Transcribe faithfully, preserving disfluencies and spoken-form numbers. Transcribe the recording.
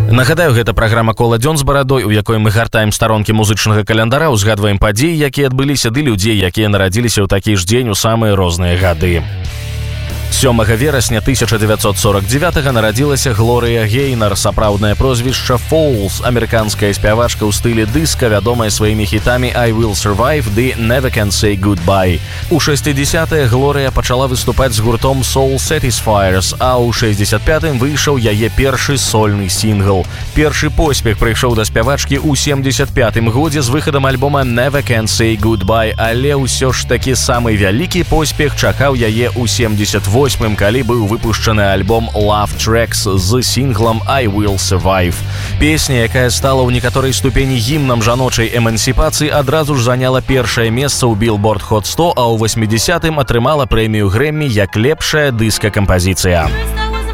Нагадаю, гэта праграма «Кола дзён з барадой», у якой мы гартаем старонкі музычнага календара, узгадваем падзеі, якія адбыліся, ды людзей, якія нарадзіліся ў такі ж дзень у самыя розныя гады. сёмага верасня тысяча дзевяцьсот сорок дзевятага нарадзілася Глорыя Гейнар, сапраўднае прозвішча Falls, амерыканская спявачка ў стылі дыска, вядомая сваімі хітамі «I Will Survive» ды «Never Can Say Goodbye». У шэсцідзесятыя Глорыя пачала выступаць з гуртом Soul Satisfiers, а ў шэсцьдзесят пятым выйшаў яе першы сольны сінгл. Першы поспех прыйшоў да спявачкі ў семдзесят пятым годзе з выхадам альбома «Never Can Say Goodbye», але ўсё ж такі самы вялікі поспех чакаў яе ў семдзесят восьмым, калі быў выпушчаны альбом «Love Tracks» з сінглам «I Will Survive». Песня, якая стала ў некаторай ступені гімнам жаночай эмансіпацыі, адразу ж заняла першае месца ў Billboard Hot сто, а ў восьмідзесятым атрымала прэмію Грэмі як лепшая дыска-кампазіцыя.